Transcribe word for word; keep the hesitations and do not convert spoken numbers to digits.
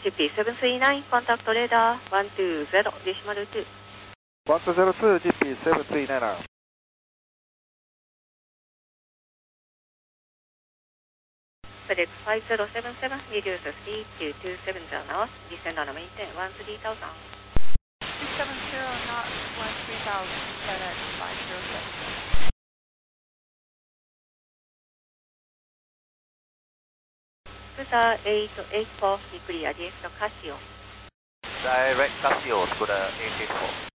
シーピーセブンスリーナイン、コンタクトレーダーワンツーゼロ、デシマルツー。 ワンツーゼロツー、ジーピーセブンスリーナイン。 FedExファイブゼロセブンセブン、reduce speed to two seven zero knots, descend on maintain one three thousand. two seven zero knots, one three thousand, FedEx five zero seven. Cruiser eight eight four, be clear, direct Casio. Direct Casio to the eight eight four.